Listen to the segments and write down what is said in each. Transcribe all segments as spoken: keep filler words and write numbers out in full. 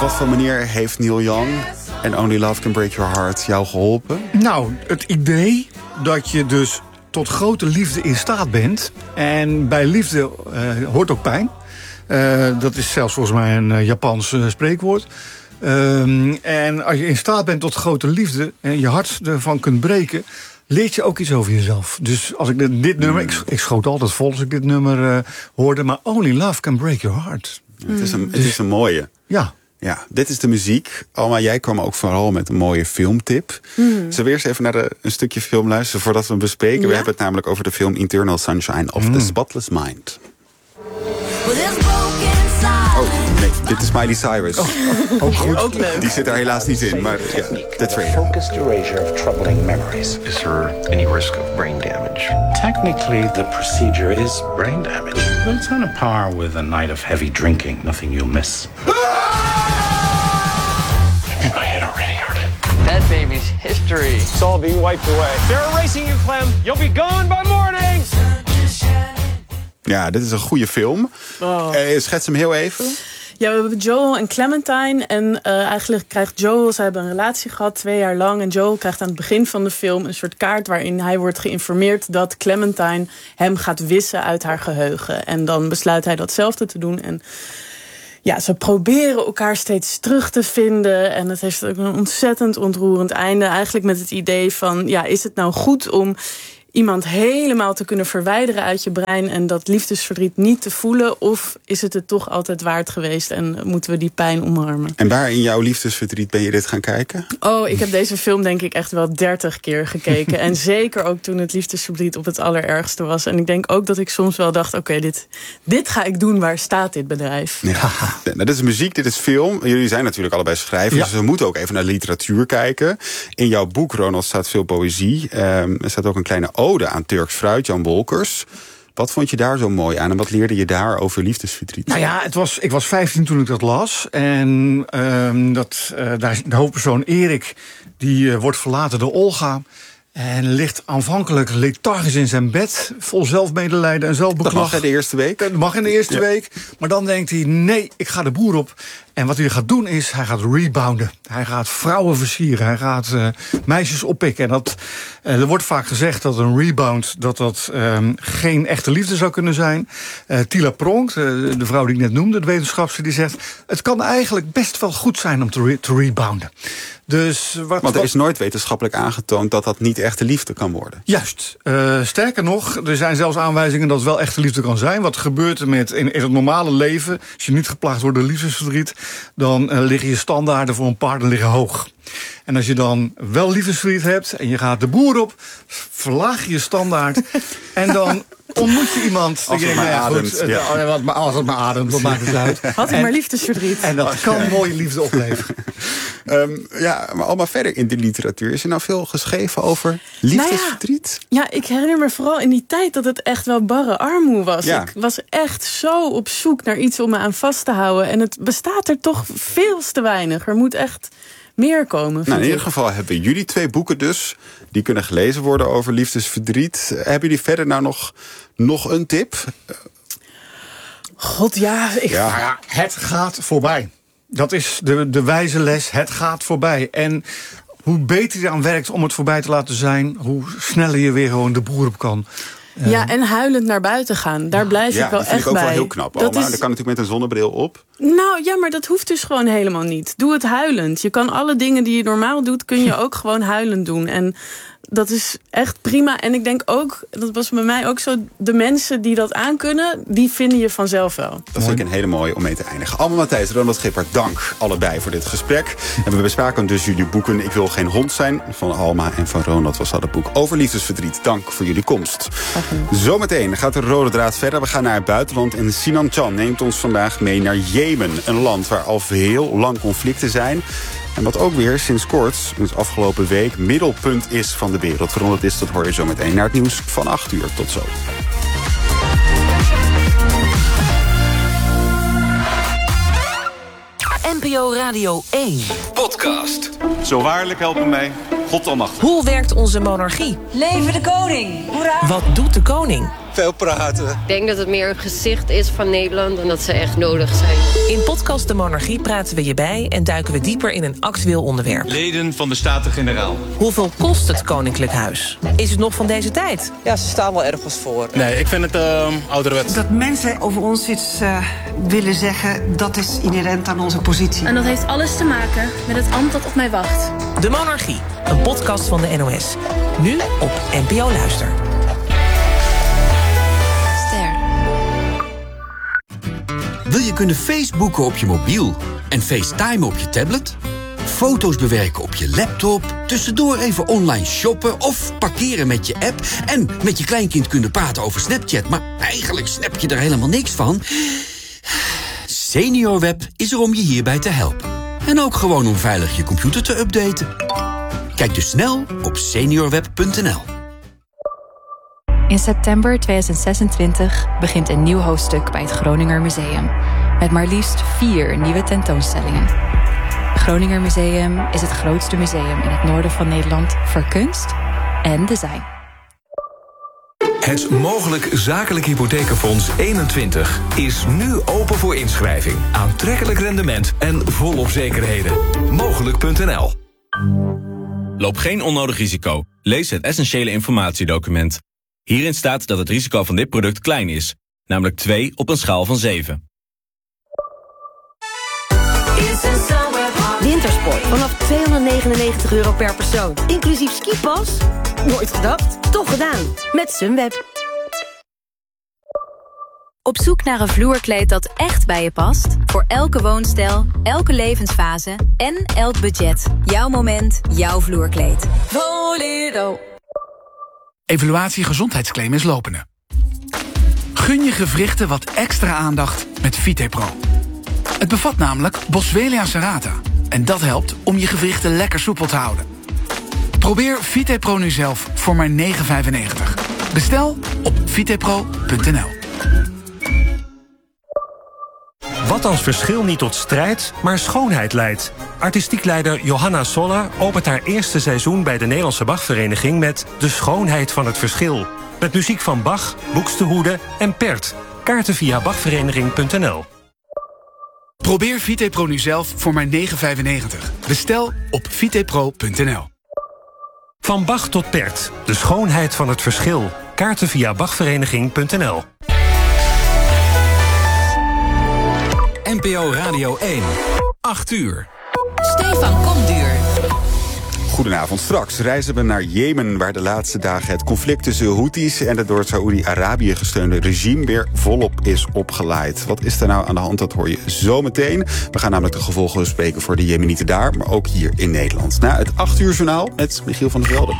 wat voor manier heeft Neil Young en Only Love Can Break Your Heart jou geholpen? Nou, het idee dat je dus tot grote liefde in staat bent. En bij liefde uh, hoort ook pijn. Uh, dat is zelfs volgens mij een uh, Japans uh, spreekwoord. Um, en als je in staat bent tot grote liefde en je hart ervan kunt breken, leert je ook iets over jezelf. Dus als ik dit, dit nummer, ik, ik schoot altijd vol als ik dit nummer uh, hoorde, maar Only Love Can Break Your Heart. Ja, het, is een, het is een mooie. Ja. Ja, dit is de muziek. Alma, jij kwam ook vooral met een mooie filmtip. Mm. Zullen we eerst even naar de, een stukje film luisteren voordat we hem bespreken? Ja? We hebben het namelijk over de film Eternal Sunshine of mm. the Spotless Mind. Oh, nee, dit is Miley Cyrus. Oh, ook goed. Ook leuk. Die zit er helaas niet in, maar ja, de trailer. Focused erasure of troubling memories. Is there any risk of brain damage? Technically, the procedure is brain damage. But it's on a par with a night of heavy drinking. Nothing you'll miss. In my head already, Arden. That baby's history. It's all being wiped away. They're erasing you, Clem. You'll be gone by morning. Ja, dit is een goede film. Oh. Uh, schets hem heel even. Ja, we hebben Joel en Clementine. En uh, eigenlijk krijgt Joel, ze hebben een relatie gehad twee jaar lang. En Joel krijgt aan het begin van de film een soort kaart waarin hij wordt geïnformeerd dat Clementine hem gaat wissen uit haar geheugen. En dan besluit hij datzelfde te doen. En ja, ze proberen elkaar steeds terug te vinden. En het heeft ook een ontzettend ontroerend einde. Eigenlijk met het idee van, ja, is het nou goed om iemand helemaal te kunnen verwijderen uit je brein en dat liefdesverdriet niet te voelen? Of is het het toch altijd waard geweest en moeten we die pijn omarmen? En waar in jouw liefdesverdriet ben je dit gaan kijken? Oh, ik heb deze film denk ik echt wel dertig keer gekeken. En zeker ook toen het liefdesverdriet op het allerergste was. En ik denk ook dat ik soms wel dacht, oké, okay, dit, dit ga ik doen. Waar staat dit bedrijf? Ja, nou, dit is muziek, dit is film. Jullie zijn natuurlijk allebei schrijvers, ja. Dus we moeten ook even naar literatuur kijken. In jouw boek, Ronald, staat veel poëzie. Um, er staat ook een kleine ode aan Turks fruit, Jan Wolkers. Wat vond je daar zo mooi aan en wat leerde je daar over liefdesverdriet? Nou ja, het was, ik was vijftien toen ik dat las. En um, dat, uh, daar is de hoofdpersoon Erik, die uh, wordt verlaten door Olga. En ligt aanvankelijk lethargisch in zijn bed, vol zelfmedelijden en zelfbeklag. Dat mag in de eerste week. Dat mag in de eerste ja. week. Maar dan denkt hij, nee, ik ga de boer op. En wat hij gaat doen is, hij gaat rebounden. Hij gaat vrouwen versieren. Hij gaat uh, meisjes oppikken. En dat, uh, er wordt vaak gezegd dat een rebound dat dat um, geen echte liefde zou kunnen zijn. Uh, Tila Pronk, uh, de vrouw die ik net noemde, de wetenschapster, die zegt, het kan eigenlijk best wel goed zijn om te, re- te rebounden. Dus wat, Want er is nooit wetenschappelijk aangetoond dat dat niet echte liefde kan worden. Juist. Uh, sterker nog, er zijn zelfs aanwijzingen dat het wel echte liefde kan zijn. Wat gebeurt er met in, in het normale leven? Als je niet geplaagd wordt door liefdesverdriet, dan uh, liggen je standaarden voor een partner liggen hoog. En als je dan wel liefdesverdriet hebt en je gaat de boer op, verlaag je je standaard en dan ontmoet je iemand. Als het maar ja, ademt. Goed, Ja. Het, als het maar ademt, wat maakt het uit? Had hij maar liefdesverdriet. En dat kan mooie liefde opleveren. Um, ja, maar allemaal verder in de literatuur. Is er nou veel geschreven over liefdesverdriet? Nou ja, ja, ik herinner me vooral in die tijd dat het echt wel barre armoe was. Ja. Ik was echt zo op zoek naar iets om me aan vast te houden. En het bestaat er toch veel te weinig. Er moet echt meer komen. Nou, in ieder geval hebben jullie twee boeken dus, die kunnen gelezen worden over liefdesverdriet. Hebben jullie verder nou nog, nog een tip? God, ja, ik... ja. Nou ja, het gaat voorbij. Dat is de, de wijze les, het gaat voorbij. En hoe beter je aan werkt om het voorbij te laten zijn, hoe sneller je weer gewoon de boer op kan. Ja, en huilend naar buiten gaan. Daar blijf ja, ik wel dat vind echt ik ook bij. wel heel knap. Dat, Alma. is... dat kan natuurlijk met een zonnebril op. Nou ja, maar dat hoeft dus gewoon helemaal niet. Doe het huilend. Je kan alle dingen die je normaal doet, kun je ook gewoon huilend doen. En dat is echt prima. En ik denk ook, dat was bij mij ook zo, de mensen die dat aankunnen, die vinden je vanzelf wel. Dat vind ik een hele mooie om mee te eindigen. Alma Matthijs, Ronald Gippert, dank allebei voor dit gesprek. En we bespraken dus jullie boeken Ik wil geen hond zijn, van Alma, en van Ronald was dat het boek over liefdesverdriet. Dank voor jullie komst. Zometeen gaat de rode draad verder. We gaan naar het buitenland en Sinan Chan neemt ons vandaag mee naar Jemen. Een land waar al heel lang conflicten zijn. En wat ook weer sinds kort, dus afgelopen week, middelpunt is van de wereld. Waarom dat is, dat hoor je zo meteen naar het nieuws van acht uur. Tot zo. N P O Radio één. Podcast. Zo waarlijk helpen mij, God almachtig. Hoe werkt onze monarchie? Leven de koning! Hoera! Wat doet de koning? veel praten. Ik denk dat het meer een gezicht is van Nederland dan dat ze echt nodig zijn. In podcast De Monarchie praten we je bij en duiken we dieper in een actueel onderwerp. Leden van de Staten-Generaal. Hoeveel kost het Koninklijk Huis? Is het nog van deze tijd? Ja, ze staan wel ergens voor. Nee, ik vind het uh, ouderwets. Dat mensen over ons iets uh, willen zeggen, dat is inherent aan onze positie. En dat heeft alles te maken met het ambt dat op mij wacht. De Monarchie, een podcast van de N O S. Nu op N P O Luister. Ster. Wil je kunnen Facebooken op je mobiel en FaceTime op je tablet? Foto's bewerken op je laptop, tussendoor even online shoppen of parkeren met je app en met je kleinkind kunnen praten over Snapchat, maar eigenlijk snap je er helemaal niks van? SeniorWeb is er om je hierbij te helpen. En ook gewoon om veilig je computer te updaten. Kijk dus snel op seniorweb punt n l. In september tweeduizend zesentwintig begint een nieuw hoofdstuk bij het Groninger Museum. Met maar liefst vier nieuwe tentoonstellingen. Het Groninger Museum is het grootste museum in het noorden van Nederland voor kunst en design. Het Mogelijk Zakelijk Hypothekenfonds eenentwintig is nu open voor inschrijving. Aantrekkelijk rendement en volop zekerheden. Mogelijk punt n l. Loop geen onnodig risico. Lees het essentiële informatiedocument. Hierin staat dat het risico van dit product klein is. Namelijk twee op een schaal van zeven. Wintersport vanaf tweehonderdnegenennegentig euro per persoon. Inclusief skipas? Nooit gedacht, toch gedaan. Met Sunweb. Op zoek naar een vloerkleed dat echt bij je past? Voor elke woonstijl, elke levensfase en elk budget. Jouw moment, jouw vloerkleed. Voledo. Evaluatie gezondheidsclaim is lopende. Gun je gewrichten wat extra aandacht met VitePro. Het bevat namelijk Boswellia serrata. En dat helpt om je gewrichten lekker soepel te houden. Probeer VitePro nu zelf voor maar negen vijfennegentig. Bestel op vitepro punt n l. Wat als verschil niet tot strijd, maar schoonheid leidt. Artistiek leider Johanna Soller opent haar eerste seizoen bij de Nederlandse Bachvereniging met De Schoonheid van het Verschil. Met muziek van Bach, Buxtehude en Pert. Kaarten via bachvereniging punt n l. Probeer VitePro nu zelf voor maar negen vijfennegentig. Bestel op vitepro punt n l. Van Bach tot Pert, De Schoonheid van het Verschil. Kaarten via bachvereniging punt n l. N P O Radio één. acht uur. Stefan Komduur. Goedenavond. Straks reizen we naar Jemen, waar de laatste dagen het conflict tussen Houthis en het door Saoedi-Arabië gesteunde regime weer volop is opgelaaid. Wat is er nou aan de hand? Dat hoor je zo meteen. We gaan namelijk de gevolgen bespreken voor de Jemenieten daar, maar ook hier in Nederland. Na het acht uur journaal met Michiel van der Velde.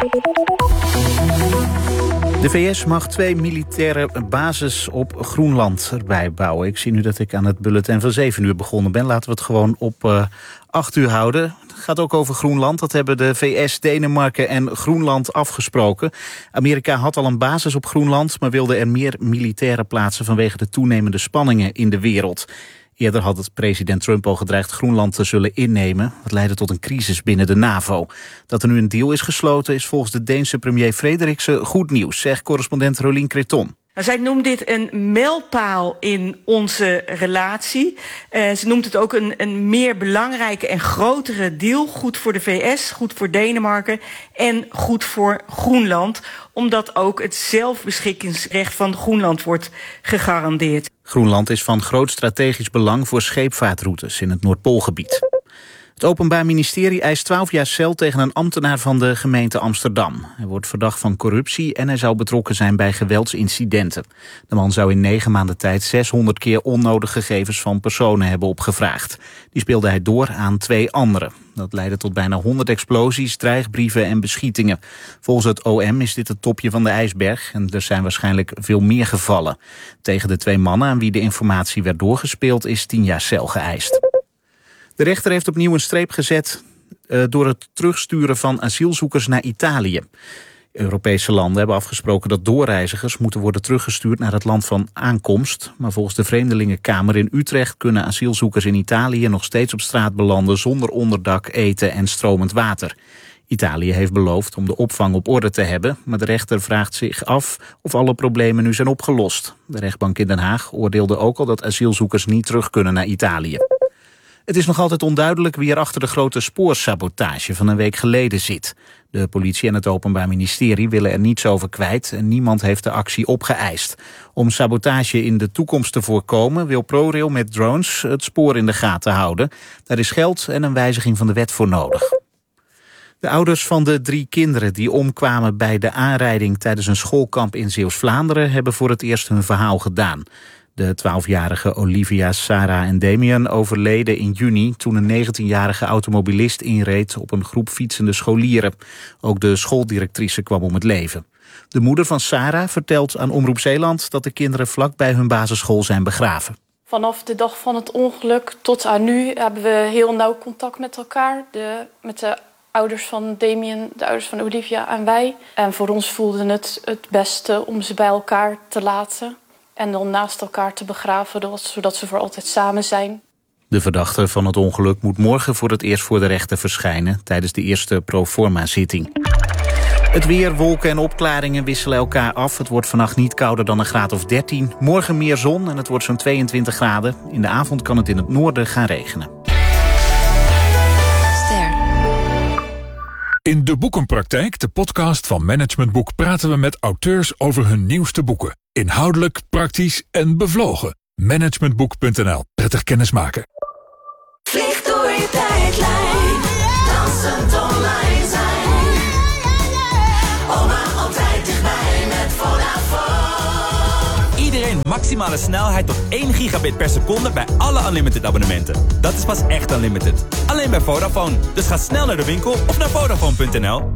De V S mag twee militaire bases op Groenland erbij bouwen. Ik zie nu dat ik aan het bulletin van zeven uur begonnen ben. Laten we het gewoon op uh, acht uur houden. Het gaat ook over Groenland. Dat hebben de V S, Denemarken en Groenland afgesproken. Amerika had al een basis op Groenland, maar wilde er meer militaire plaatsen vanwege de toenemende spanningen in de wereld. Eerder had het president Trump al gedreigd Groenland te zullen innemen. Dat leidde tot een crisis binnen de NAVO. Dat er nu een deal is gesloten is volgens de Deense premier Frederiksen goed nieuws, zegt correspondent Rolien Creton. Zij noemt dit een mijlpaal in onze relatie. Uh, ze noemt het ook een, een meer belangrijke en grotere deal. Goed voor de V S, goed voor Denemarken en goed voor Groenland. Omdat ook het zelfbeschikkingsrecht van Groenland wordt gegarandeerd. Groenland is van groot strategisch belang voor scheepvaartroutes in het Noordpoolgebied. Het Openbaar Ministerie eist twaalf jaar cel tegen een ambtenaar van de gemeente Amsterdam. Hij wordt verdacht van corruptie en hij zou betrokken zijn bij geweldsincidenten. De man zou in negen maanden tijd zeshonderd keer onnodige gegevens van personen hebben opgevraagd. Die speelde hij door aan twee anderen. Dat leidde tot bijna honderd explosies, dreigbrieven en beschietingen. Volgens het O M is dit het topje van de ijsberg en er zijn waarschijnlijk veel meer gevallen. Tegen de twee mannen aan wie de informatie werd doorgespeeld is tien jaar cel geëist. De rechter heeft opnieuw een streep gezet uh, door het terugsturen van asielzoekers naar Italië. Europese landen hebben afgesproken dat doorreizigers moeten worden teruggestuurd naar het land van aankomst. Maar volgens de Vreemdelingenkamer in Utrecht kunnen asielzoekers in Italië nog steeds op straat belanden zonder onderdak, eten en stromend water. Italië heeft beloofd om de opvang op orde te hebben, maar de rechter vraagt zich af of alle problemen nu zijn opgelost. De rechtbank in Den Haag oordeelde ook al dat asielzoekers niet terug kunnen naar Italië. Het is nog altijd onduidelijk wie er achter de grote spoorsabotage van een week geleden zit. De politie en het Openbaar Ministerie willen er niets over kwijt en niemand heeft de actie opgeëist. Om sabotage in de toekomst te voorkomen wil ProRail met drones het spoor in de gaten houden. Daar is geld en een wijziging van de wet voor nodig. De ouders van de drie kinderen die omkwamen bij de aanrijding tijdens een schoolkamp in Zeeuws-Vlaanderen hebben voor het eerst hun verhaal gedaan. De twaalfjarige Olivia, Sarah en Damien overleden in juni toen een negentienjarige automobilist inreed op een groep fietsende scholieren. Ook de schooldirectrice kwam om het leven. De moeder van Sarah vertelt aan Omroep Zeeland dat de kinderen vlak bij hun basisschool zijn begraven. Vanaf de dag van het ongeluk tot aan nu hebben we heel nauw contact met elkaar. De, met de ouders van Damien, de ouders van Olivia en wij. En voor ons voelde het het beste om ze bij elkaar te laten. En dan naast elkaar te begraven, zodat ze voor altijd samen zijn. De verdachte van het ongeluk moet morgen voor het eerst voor de rechter verschijnen tijdens de eerste proforma-zitting. Het weer, wolken en opklaringen wisselen elkaar af. Het wordt vannacht niet kouder dan een graad of dertien. Morgen meer zon en het wordt zo'n tweeëntwintig graden. In de avond kan het in het noorden gaan regenen. Ster. In De Boekenpraktijk, de podcast van Management Boek, praten we met auteurs over hun nieuwste boeken. Inhoudelijk, praktisch en bevlogen. Managementboek punt n l. Prettig kennismaken. Vlieg door je tijdlijn. Dansend online zijn. Oma altijd dichtbij met Vodafone. Iedereen maximale snelheid tot één gigabit per seconde bij alle Unlimited abonnementen. Dat is pas echt Unlimited. Alleen bij Vodafone. Dus ga snel naar de winkel of naar Vodafone punt n l.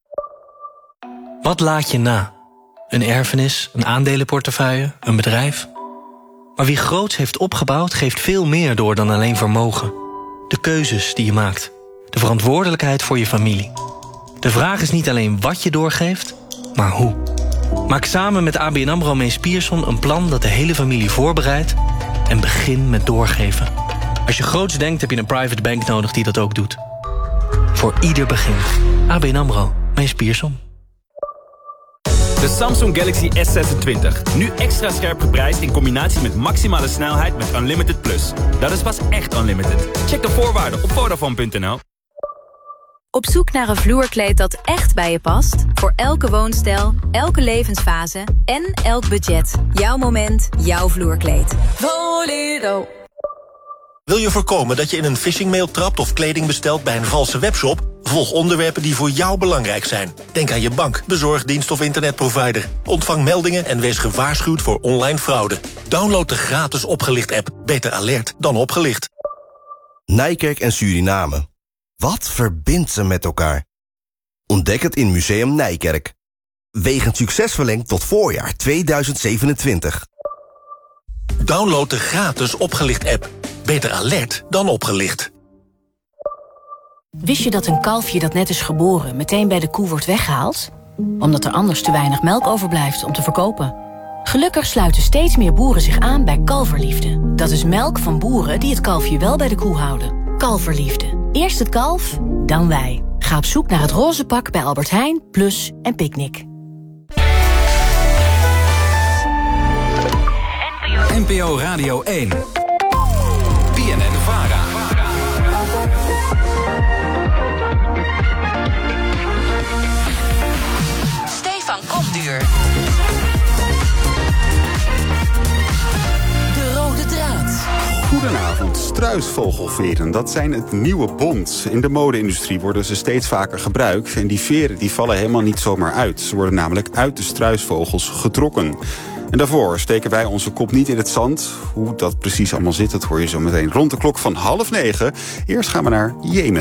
Wat laat je na? Een erfenis, een aandelenportefeuille, een bedrijf? Maar wie groots heeft opgebouwd, geeft veel meer door dan alleen vermogen. De keuzes die je maakt. De verantwoordelijkheid voor je familie. De vraag is niet alleen wat je doorgeeft, maar hoe. Maak samen met A B N AMRO Mees Pierson een plan dat de hele familie voorbereidt en begin met doorgeven. Als je groots denkt, heb je een private bank nodig die dat ook doet. Voor ieder begin. A B N AMRO Mees Pierson. De Samsung Galaxy S zesentwintig. Nu extra scherp geprijsd in combinatie met maximale snelheid met Unlimited Plus. Dat is pas echt Unlimited. Check de voorwaarden op Vodafone punt n l. Op zoek naar een vloerkleed dat echt bij je past? Voor elke woonstijl, elke levensfase en elk budget. Jouw moment, jouw vloerkleed. Voledo. Wil je voorkomen dat je in een phishingmail trapt of kleding bestelt bij een valse webshop? Volg onderwerpen die voor jou belangrijk zijn. Denk aan je bank, bezorgdienst of internetprovider. Ontvang meldingen en wees gewaarschuwd voor online fraude. Download de gratis Opgelicht-app. Beter alert dan opgelicht. Nijkerk en Suriname. Wat verbindt ze met elkaar? Ontdek het in Museum Nijkerk. Wegens succes verlengd tot voorjaar tweeduizend zevenentwintig. Download de gratis Opgelicht-app. Beter alert dan opgelicht. Wist je dat een kalfje dat net is geboren meteen bij de koe wordt weggehaald? Omdat er anders te weinig melk overblijft om te verkopen. Gelukkig sluiten steeds meer boeren zich aan bij Kalverliefde. Dat is melk van boeren die het kalfje wel bij de koe houden. Kalverliefde. Eerst het kalf, dan wij. Ga op zoek naar het roze pak bij Albert Heijn, Plus en Picnic. N P O Radio één. B N N Vara. Stefan Komduur. De rode draad. Goedenavond. Struisvogelveren, dat zijn het nieuwe bont. In de mode-industrie worden ze steeds vaker gebruikt. En die veren die vallen helemaal niet zomaar uit. Ze worden namelijk uit de struisvogels getrokken. En daarvoor steken wij onze kop niet in het zand. Hoe dat precies allemaal zit, dat hoor je zo meteen rond de klok van half negen. Eerst gaan we naar Jemen.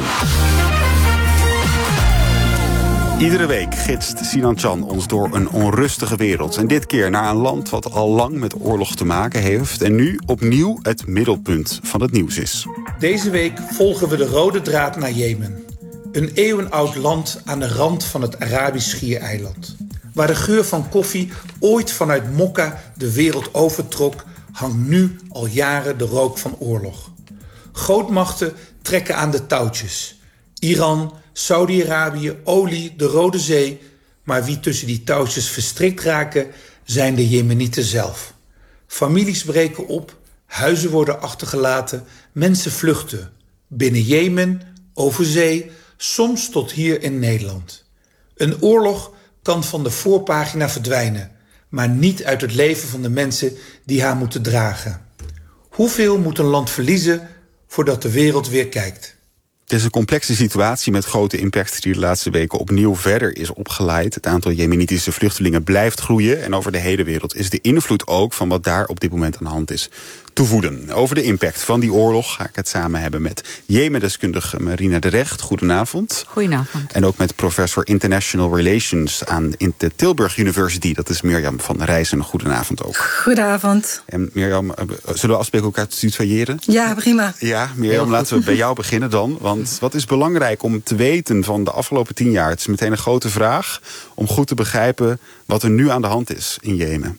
Iedere week gidst Sinan Chan ons door een onrustige wereld. En dit keer naar een land wat al lang met oorlog te maken heeft. En nu opnieuw het middelpunt van het nieuws is. Deze week volgen we de rode draad naar Jemen. Een eeuwenoud land aan de rand van het Arabisch Schiereiland. Waar de geur van koffie ooit vanuit Mokka de wereld overtrok, hangt nu al jaren de rook van oorlog. Grootmachten trekken aan de touwtjes. Iran, Saudi-Arabië, olie, de Rode Zee. Maar wie tussen die touwtjes verstrikt raken, zijn de Jemenieten zelf. Families breken op, huizen worden achtergelaten, mensen vluchten. Binnen Jemen, over zee, soms tot hier in Nederland. Een oorlog kan van de voorpagina verdwijnen, maar niet uit het leven van de mensen die haar moeten dragen. Hoeveel moet een land verliezen voordat de wereld weer kijkt? Het is een complexe situatie met grote impact die de laatste weken opnieuw verder is opgeleid. Het aantal Jemenitische vluchtelingen blijft groeien en over de hele wereld is de invloed ook van wat daar op dit moment aan de hand is te voeden. Over de impact van die oorlog ga ik het samen hebben met Jemendeskundige Marina de Recht. Goedenavond. Goedenavond. En ook met professor International Relations aan de Tilburg University. Dat is Mirjam van Rijssen. Goedenavond ook. Goedenavond. En Mirjam, zullen we afspreken elkaar te tutoyeren? Ja, prima. Ja, Mirjam, laten we bij jou beginnen dan. Want wat is belangrijk om te weten van de afgelopen tien jaar? Het is meteen een grote vraag om goed te begrijpen wat er nu aan de hand is in Jemen.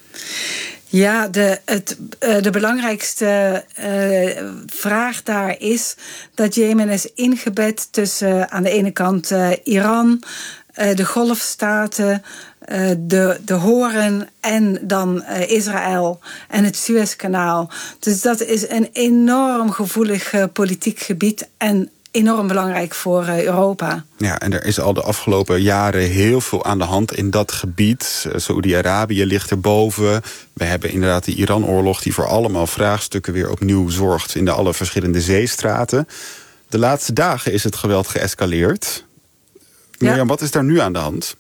Ja, de, het, de belangrijkste uh, vraag daar is dat Jemen is ingebed tussen uh, aan de ene kant uh, Iran, uh, de Golfstaten, uh, de, de Hoorn en dan uh, Israël en het Suezkanaal. Dus dat is een enorm gevoelig uh, politiek gebied en enorm belangrijk voor uh, Europa. Ja, en er is al de afgelopen jaren heel veel aan de hand in dat gebied. Uh, Saoedi-Arabië ligt erboven. We hebben inderdaad de Iran-oorlog die voor allemaal vraagstukken weer opnieuw zorgt in de alle verschillende zeestraten. De laatste dagen is het geweld geëscaleerd. Ja. Mirjam, wat is daar nu aan de hand?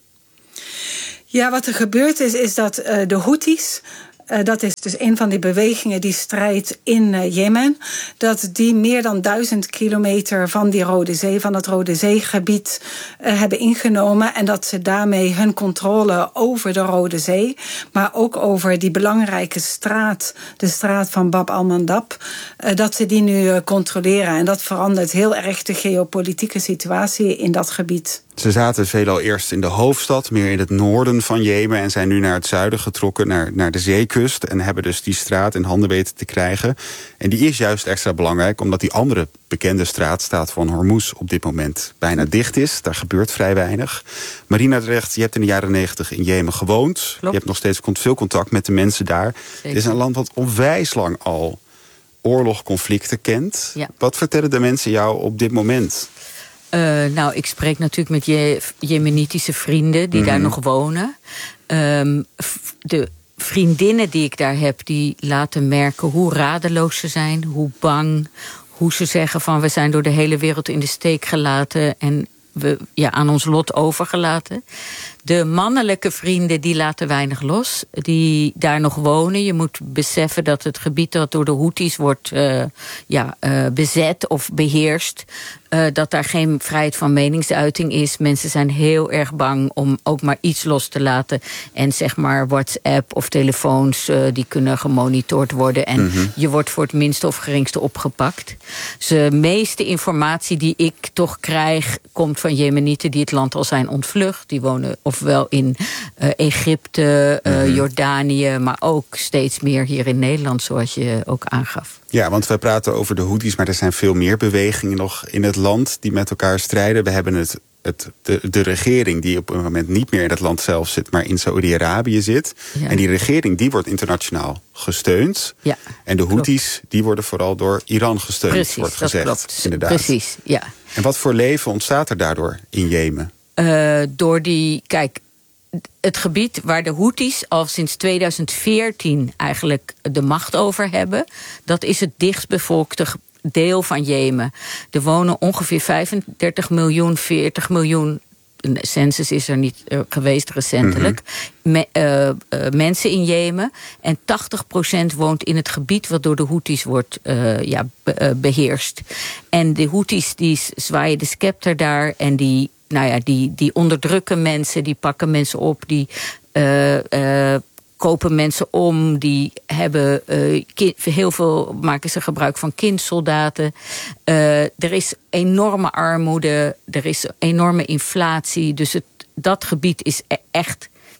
Ja, wat er gebeurd is, is dat uh, de Houthis, Uh, dat is dus een van die bewegingen die strijdt in uh, Jemen, dat die meer dan duizend kilometer van die Rode Zee, van het Rode Zeegebied, uh, hebben ingenomen. En dat ze daarmee hun controle over de Rode Zee, maar ook over die belangrijke straat, de straat van Bab al-Mandab, uh, dat ze die nu uh, controleren. En dat verandert heel erg de geopolitieke situatie in dat gebied. Ze zaten veelal eerst in de hoofdstad, meer in het noorden van Jemen, en zijn nu naar het zuiden getrokken, naar, naar de zeekust, en hebben dus die straat in handen weten te krijgen. En die is juist extra belangrijk, omdat die andere bekende straat, staat van Hormuz, op dit moment bijna dicht is. Daar gebeurt vrij weinig. Marina de Recht, je hebt in de jaren negentig in Jemen gewoond. Klopt. Je hebt nog steeds veel contact met de mensen daar. Zeker. Het is een land wat onwijs lang al oorlog, conflicten kent. Ja. Wat vertellen de mensen jou op dit moment? Uh, nou, ik spreek natuurlijk met je Jemenitische vrienden die mm-hmm. daar nog wonen. Um, de vriendinnen die ik daar heb, die laten merken hoe radeloos ze zijn, hoe bang, hoe ze zeggen van we zijn door de hele wereld in de steek gelaten en we ja, aan ons lot overgelaten. De mannelijke vrienden die laten weinig los, die daar nog wonen. Je moet beseffen dat het gebied dat door de Houthis wordt uh, ja, uh, bezet of beheerst, Uh, dat daar geen vrijheid van meningsuiting is. Mensen zijn heel erg bang om ook maar iets los te laten. En zeg maar WhatsApp of telefoons, uh, die kunnen gemonitord worden. En mm-hmm. je wordt voor het minste of geringste opgepakt. Dus de meeste informatie die ik toch krijg, komt van Jemenieten die het land al zijn ontvlucht. Die wonen ofwel in uh, Egypte, uh, mm-hmm. Jordanië, maar ook steeds meer hier in Nederland, zoals je ook aangaf. Ja, want wij praten over de Houthis, maar er zijn veel meer bewegingen nog in het land die met elkaar strijden. We hebben het, het, de, de regering die op een moment niet meer in het land zelf zit, maar in Saoedi-Arabië zit. Ja. En die regering die wordt internationaal gesteund. Ja, en de Houthis klopt. Die worden vooral door Iran gesteund, Precies, wordt gezegd. Dat klopt. Inderdaad. Precies, ja. En wat voor leven ontstaat er daardoor in Jemen? Uh, door die, kijk, het gebied waar de Houthis al sinds tweeduizend veertien eigenlijk de macht over hebben, dat is het dichtstbevolkte deel van Jemen. Er wonen ongeveer vijfendertig miljoen, veertig miljoen, de census is er niet uh, geweest recentelijk, mm-hmm. me, uh, uh, mensen in Jemen. En tachtig procent woont in het gebied wat door de Houthis wordt uh, ja, be, uh, beheerst. En de Houthis die zwaaien de scepter daar en die Nou ja, die, die onderdrukken mensen, die pakken mensen op, die uh, uh, kopen mensen om, die hebben uh, kind, heel veel maken ze gebruik van kindsoldaten. Uh, er is enorme armoede, er is enorme inflatie, dus het, dat gebied is echt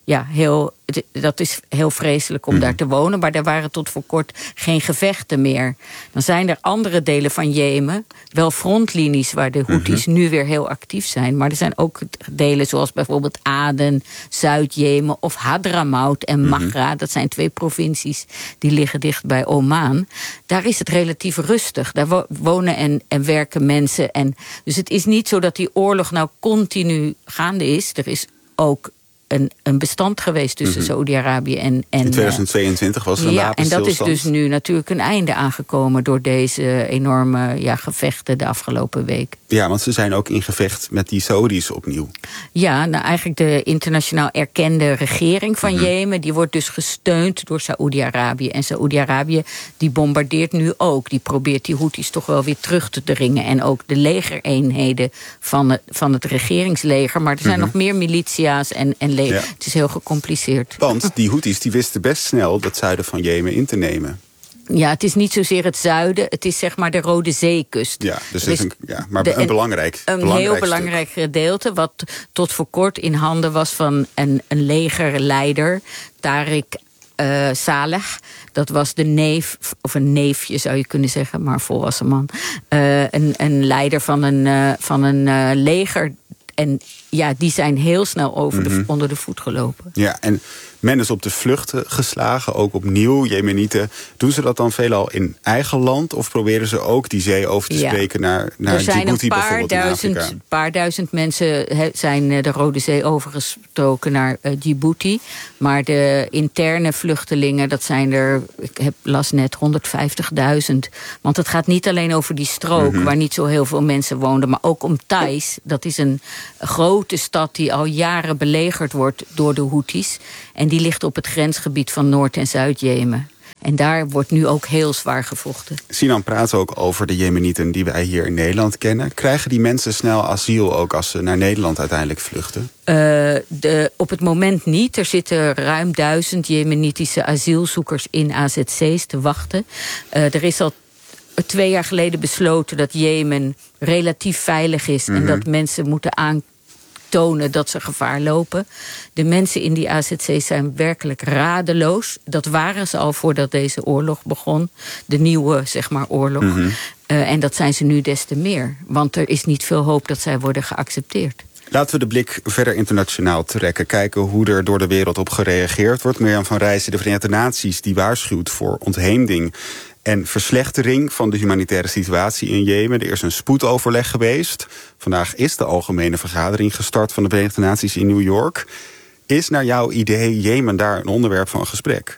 ja, heel, dat is heel vreselijk om mm. daar te wonen. Maar er waren tot voor kort geen gevechten meer. Dan zijn er andere delen van Jemen, wel frontlinies waar de Houthis mm-hmm. nu weer heel actief zijn. Maar er zijn ook delen zoals bijvoorbeeld Aden, Zuid-Jemen of Hadramaut en Maghra. Mm-hmm. Dat zijn twee provincies die liggen dicht bij Oman. Daar is het relatief rustig. Daar wo- wonen en, en werken mensen. En, dus het is niet zo dat die oorlog nou continu gaande is. Er is ook Een, een bestand geweest tussen mm-hmm. Saoedi-Arabië en, en... In tweeduizend tweeëntwintig was er een ja, wapenstilstand. En dat is dus nu natuurlijk een einde aangekomen door deze enorme ja, gevechten de afgelopen week. Ja, want ze zijn ook in gevecht met die Saudis opnieuw. Ja, nou eigenlijk de internationaal erkende regering van mm-hmm. Jemen, die wordt dus gesteund door Saoedi-Arabië. En Saoedi-Arabië die bombardeert nu ook. Die probeert die Houthis toch wel weer terug te dringen. En ook de legereenheden van het, van het regeringsleger. Maar er zijn mm-hmm. nog meer militia's en, en Ja. Het is heel gecompliceerd. Want die Houthis die wisten best snel dat zuiden van Jemen in te nemen. Ja, het is niet zozeer het zuiden. Het is zeg maar de Rode Zeekust. Ja, dus het is een, ja, maar de, een belangrijk Een belangrijk heel belangrijk stuk. gedeelte, wat tot voor kort in handen was van een, een legerleider, Tariq uh, Saleh. Dat was de neef, of een neefje zou je kunnen zeggen, maar volwassen man. Uh, een, een leider van een, uh, van een uh, leger. En ja, die zijn heel snel over mm-hmm. de, onder de voet gelopen. Ja, en men is op de vlucht geslagen, ook opnieuw. Jemenieten, doen ze dat dan veelal in eigen land? Of proberen ze ook die zee over te ja. spreken naar, naar Djibouti bijvoorbeeld in Afrika? Een paar duizend mensen he, zijn de Rode Zee overgestoken naar uh, Djibouti. Maar de interne vluchtelingen, dat zijn er, ik heb las net, honderdvijftigduizend. Want het gaat niet alleen over die strook, mm-hmm. waar niet zo heel veel mensen woonden, maar ook om Taiz. Dat is een grote stad die al jaren belegerd wordt door de Houthis. En die ligt op het grensgebied van Noord- en Zuid-Jemen. En daar wordt nu ook heel zwaar gevochten. Sinan praat ook over de Jemenieten die wij hier in Nederland kennen. Krijgen die mensen snel asiel ook als ze naar Nederland uiteindelijk vluchten? Uh, de, op het moment niet. Er zitten ruim duizend Jemenitische asielzoekers in A Z C's te wachten. Uh, er is al twee jaar geleden besloten dat Jemen relatief veilig is. Mm-hmm. En dat mensen moeten aankomen. Tonen dat ze gevaar lopen. De mensen in die A Z C's zijn werkelijk radeloos. Dat waren ze al voordat deze oorlog begon. De nieuwe, zeg maar, oorlog. Mm-hmm. Uh, en dat zijn ze nu des te meer. Want er is niet veel hoop dat zij worden geaccepteerd. Laten we de blik verder internationaal trekken. Kijken hoe er door de wereld op gereageerd wordt. Mirjam van Rijssen, de Verenigde Naties, die waarschuwt voor ontheemding en verslechtering van de humanitaire situatie in Jemen. Er is een spoedoverleg geweest. Vandaag is de algemene vergadering gestart van de Verenigde Naties in New York. Is naar jouw idee Jemen daar een onderwerp van gesprek?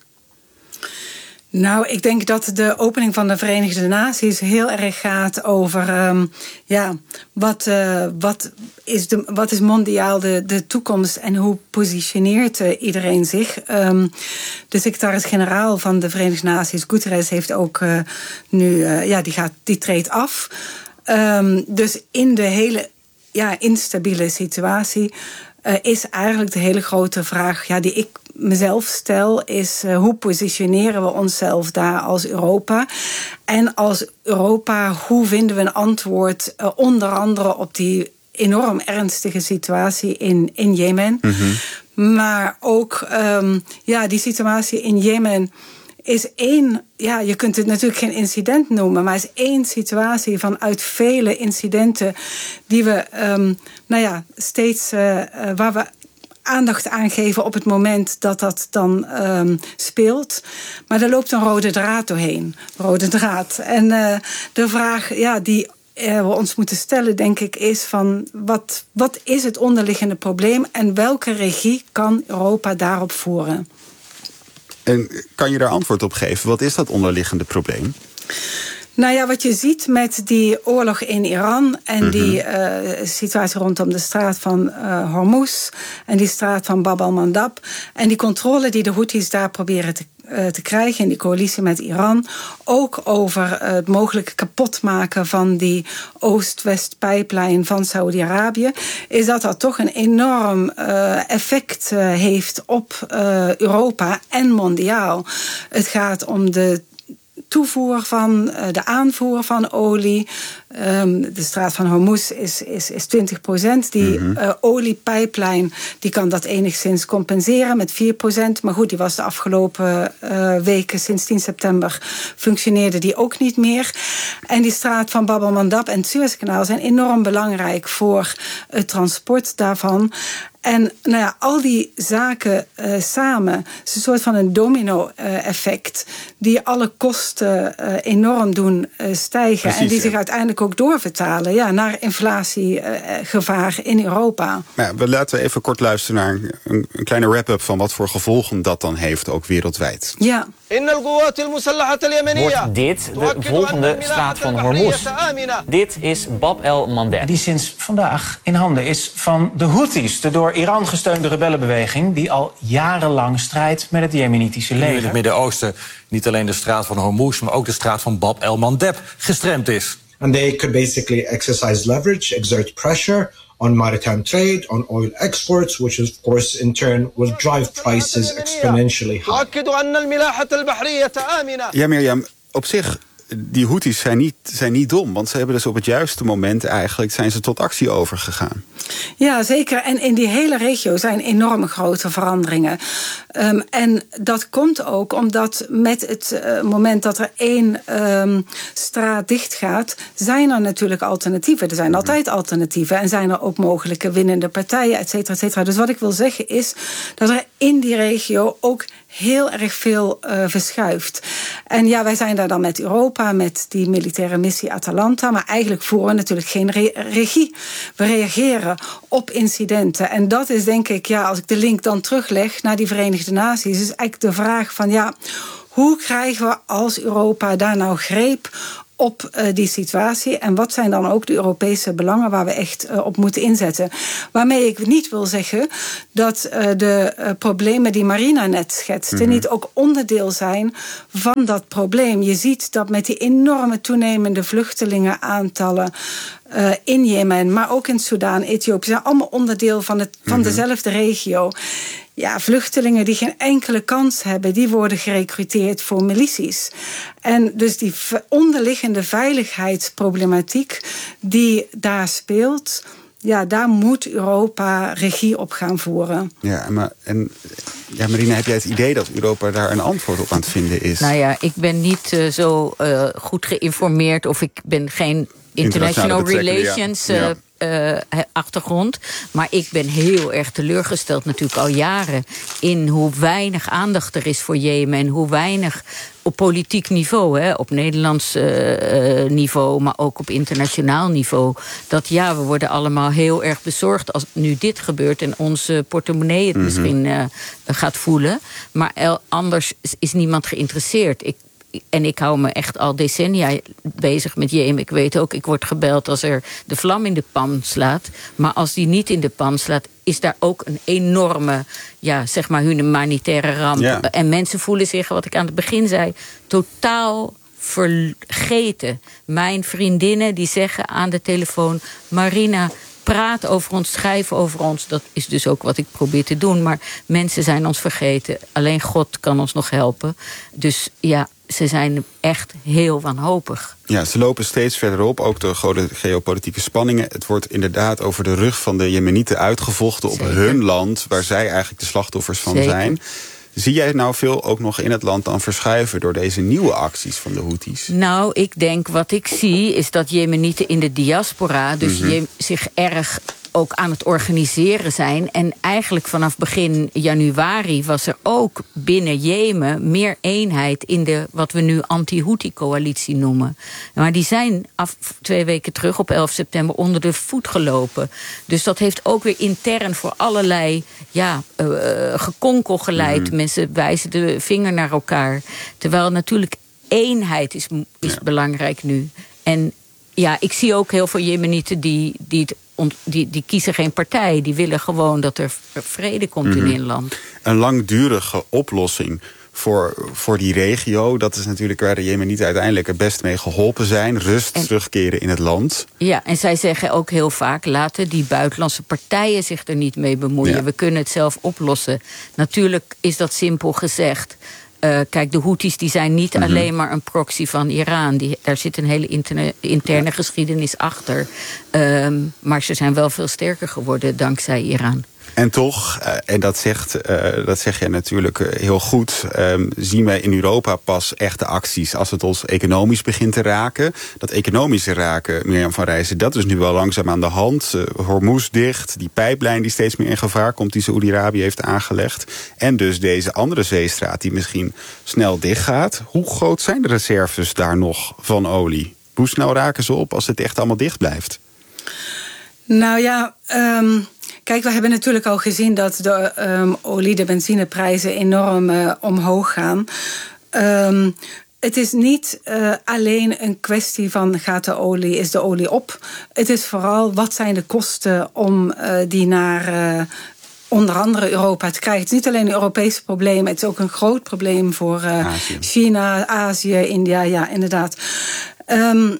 Nou, ik denk dat de opening van de Verenigde Naties heel erg gaat over Um, ja, wat, uh, wat, is de, wat is mondiaal de, de toekomst en hoe positioneert uh, iedereen zich? Um, de secretaris-generaal van de Verenigde Naties, Guterres, heeft ook uh, nu, uh, ja, die, gaat, die treedt af. Um, dus in de hele ja, instabiele situatie Uh, is eigenlijk de hele grote vraag ja, die ik mezelf stel, is uh, hoe positioneren we onszelf daar als Europa? En als Europa, hoe vinden we een antwoord uh, onder andere op die enorm ernstige situatie in, in Jemen? Mm-hmm. Maar ook um, ja, die situatie in Jemen is één, ja, je kunt het natuurlijk geen incident noemen, maar is één situatie vanuit vele incidenten die we, um, nou ja, steeds, uh, uh, waar we aandacht aan geven op het moment dat dat dan um, speelt. Maar er loopt een rode draad doorheen, rode draad. En uh, de vraag, ja, die uh, we ons moeten stellen, denk ik, is van wat, wat is het onderliggende probleem en welke regie kan Europa daarop voeren? En kan je daar antwoord op geven? Wat is dat onderliggende probleem? Nou ja, wat je ziet met die oorlog in Iran en mm-hmm. die uh, situatie rondom de straat van uh, Hormuz en die straat van Bab al-Mandab en die controle die de Houthis daar proberen te, uh, te krijgen in die coalitie met Iran, ook over uh, het mogelijke kapotmaken van die Oost-West-pijplijn van Saudi-Arabië, is dat dat toch een enorm uh, effect uh, heeft op uh, Europa en mondiaal. Het gaat om de toevoer van, de aanvoer van olie, Um, de straat van Hormuz is, is, is twintig procent. Die mm-hmm. uh, oliepijplijn die kan dat enigszins compenseren met vier procent. Maar goed, die was de afgelopen uh, weken, sinds tien september, functioneerde die ook niet meer. En die straat van Bab el-Mandab en het Suezkanaal zijn enorm belangrijk voor het transport daarvan. En nou ja, al die zaken uh, samen, is een soort van een domino-effect... Uh, die alle kosten uh, enorm doen uh, stijgen. Precies, en die zich ja. uiteindelijk ook doorvertalen ja, naar inflatiegevaar uh, in Europa. Ja, we laten even kort luisteren naar een, een kleine wrap-up van wat voor gevolgen dat dan heeft, ook wereldwijd. Ja. Wordt dit de volgende straat van Hormuz? Dit is Bab el-Mandeb. Die sinds vandaag in handen is van de Houthis, de door Iran gesteunde rebellenbeweging die al jarenlang strijdt met het Jemenitische leger. In het Midden-Oosten niet alleen de straat van Hormuz, maar ook de straat van Bab el-Mandeb gestremd is. And they could basically exercise leverage, exert pressure on maritime trade, on oil exports, which of course in turn will drive prices exponentially high. Ja, Mirjam, op zich, die Houthis zijn niet, zijn niet dom, want ze hebben dus op het juiste moment eigenlijk zijn ze tot actie overgegaan. Ja, zeker. En in die hele regio zijn enorme grote veranderingen. Um, en dat komt ook omdat met het uh, moment dat er één um, straat dicht gaat, zijn er natuurlijk alternatieven. Er zijn altijd alternatieven en zijn er ook mogelijke winnende partijen, et cetera, et cetera. Dus wat ik wil zeggen is dat er in die regio ook heel erg veel uh, verschuift. En ja, wij zijn daar dan met Europa, met die militaire missie Atalanta, maar eigenlijk voeren we natuurlijk geen re- regie. We reageren op incidenten. En dat is denk ik, ja, als ik de link dan terugleg naar die Verenigde Naties, is eigenlijk de vraag van, ja, hoe krijgen we als Europa daar nou greep op uh, die situatie? En wat zijn dan ook de Europese belangen waar we echt uh, op moeten inzetten? Waarmee ik niet wil zeggen dat uh, de uh, problemen die Marina net schetste mm-hmm. niet ook onderdeel zijn van dat probleem. Je ziet dat met die enorme toenemende vluchtelingenaantallen Uh, in Jemen, maar ook in Soedan, Ethiopië, zijn allemaal onderdeel van, het, van mm-hmm. dezelfde regio. Ja, vluchtelingen die geen enkele kans hebben, die worden gerecruiteerd voor milities. En dus die onderliggende veiligheidsproblematiek die daar speelt, ja, daar moet Europa regie op gaan voeren. Ja, maar en ja, Marina, heb jij het idee dat Europa daar een antwoord op aan het vinden is? Nou ja, ik ben niet uh, zo uh, goed geïnformeerd, of ik ben geen International Relations ja. Ja. Uh, achtergrond. Maar ik ben heel erg teleurgesteld natuurlijk al jaren in hoe weinig aandacht er is voor Jemen en hoe weinig op politiek niveau, hè, op Nederlands uh, niveau, maar ook op internationaal niveau. Dat ja, we worden allemaal heel erg bezorgd als nu dit gebeurt en onze portemonnee het mm-hmm. misschien uh, gaat voelen. Maar el- anders is niemand geïnteresseerd. Ik En ik hou me echt al decennia bezig met Jemen. Ik weet ook, ik word gebeld als er de vlam in de pan slaat. Maar als die niet in de pan slaat, is daar ook een enorme, ja, zeg maar, humanitaire ramp. Ja. En mensen voelen zich, wat ik aan het begin zei, totaal vergeten. Mijn vriendinnen die zeggen aan de telefoon, Marina, praat over ons, schrijf over ons. Dat is dus ook wat ik probeer te doen. Maar mensen zijn ons vergeten. Alleen God kan ons nog helpen. Dus ja, ze zijn echt heel wanhopig. Ja, ze lopen steeds verder op, ook de grote geopolitieke spanningen. Het wordt inderdaad over de rug van de Jemenieten uitgevochten op Zeker. hun land, waar zij eigenlijk de slachtoffers van Zeker. zijn. Zie jij nou veel ook nog in het land dan verschuiven door deze nieuwe acties van de Houthis? Nou, ik denk wat ik zie is dat Jemenieten in de diaspora dus mm-hmm. je, zich erg ook aan het organiseren zijn. En eigenlijk vanaf begin januari was er ook binnen Jemen meer eenheid in de wat we nu anti-Houthi-coalitie noemen. Maar die zijn af twee weken terug op elf september onder de voet gelopen. Dus dat heeft ook weer intern voor allerlei ja, uh, gekonkel geleid. Mm-hmm. Mensen wijzen de vinger naar elkaar. Terwijl natuurlijk eenheid is, is ja. belangrijk nu. En ja, ik zie ook heel veel Jemenieten die, die het Die, die kiezen geen partij. Die willen gewoon dat er vrede komt mm-hmm. in hun land. Een langdurige oplossing voor, voor die regio. Dat is natuurlijk waar de Jemenieten uiteindelijk het best mee geholpen zijn. Rust en, terugkeren in het land. Ja, en zij zeggen ook heel vaak, laten die buitenlandse partijen zich er niet mee bemoeien. Ja. We kunnen het zelf oplossen. Natuurlijk is dat simpel gezegd. Uh, kijk, de Houthis die zijn niet mm-hmm. alleen maar een proxy van Iran. Die, daar zit een hele interne, interne ja. geschiedenis achter. Um, maar ze zijn wel veel sterker geworden dankzij Iran. En toch, uh, en dat, zegt, uh, dat zeg jij natuurlijk uh, heel goed, um, zien wij in Europa pas echte acties als het ons economisch begint te raken. Dat economische raken, Mirjam van Rijssen, dat is nu wel langzaam aan de hand. Uh, Hormuz dicht, die pijplijn die steeds meer in gevaar komt, die Saoedi-Arabië heeft aangelegd. En dus deze andere zeestraat die misschien snel dichtgaat. Hoe groot zijn de reserves daar nog van olie? Hoe snel raken ze op als het echt allemaal dicht blijft? Nou ja, um, kijk, we hebben natuurlijk al gezien dat de um, olie, de benzineprijzen enorm uh, omhoog gaan. Um, het is niet uh, alleen een kwestie van gaat de olie, is de olie op. Het is vooral wat zijn de kosten om uh, die naar Uh, onder andere Europa te krijgen. Het is niet alleen een Europese probleem, het is ook een groot probleem voor uh, Azië. China, Azië, India, ja, inderdaad. Um,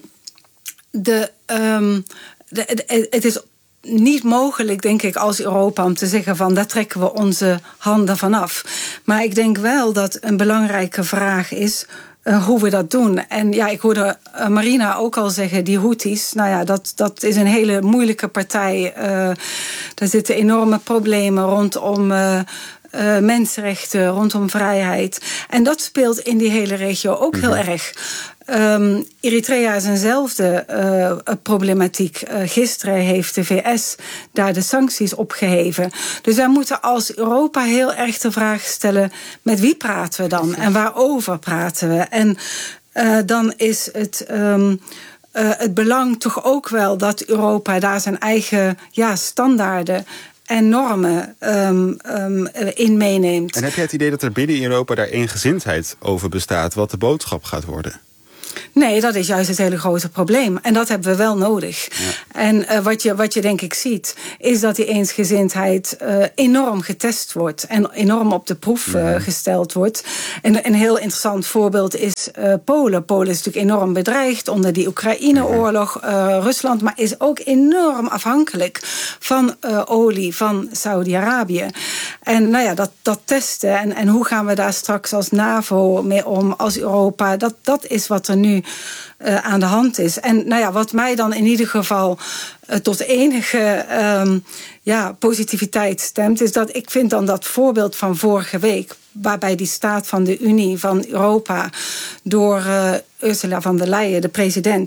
de, um, de, de, het is niet mogelijk, denk ik, als Europa om te zeggen van daar trekken we onze handen vanaf. Maar ik denk wel dat een belangrijke vraag is Uh, hoe we dat doen. En ja, ik hoorde uh, Marina ook al zeggen, die Houthis, nou ja, dat, dat is een hele moeilijke partij. Uh, daar zitten enorme problemen rondom uh, uh, mensenrechten, rondom vrijheid. En dat speelt in die hele regio ook heel mm-hmm. erg. Um, Eritrea is eenzelfde uh, problematiek. Uh, gisteren heeft de V S daar de sancties opgeheven. Dus wij moeten als Europa heel erg de vraag stellen, met wie praten we dan? En waarover praten we? En uh, dan is het Um, uh, het belang toch ook wel dat Europa daar zijn eigen ja, standaarden en normen um, um, in meeneemt. En heb jij het idee dat er binnen Europa daar eengezindheid over bestaat, wat de boodschap gaat worden? Nee, dat is juist het hele grote probleem. En dat hebben we wel nodig. Ja. En uh, wat, je, wat je denk ik ziet, is dat die eensgezindheid uh, enorm getest wordt. En enorm op de proef uh, gesteld wordt. En een heel interessant voorbeeld is uh, Polen. Polen is natuurlijk enorm bedreigd onder die Oekraïne-oorlog. Uh, Rusland, maar is ook enorm afhankelijk van uh, olie van Saudi-Arabië. En nou ja, dat, dat testen en, en hoe gaan we daar straks als NAVO mee om, als Europa, dat, dat is wat er nu uh, aan de hand is. En nou ja, wat mij dan in ieder geval uh, tot enige um, ja, positiviteit stemt, is dat ik vind dan dat voorbeeld van vorige week, waarbij die staat van de Unie van Europa door uh, Ursula von der Leyen, de president,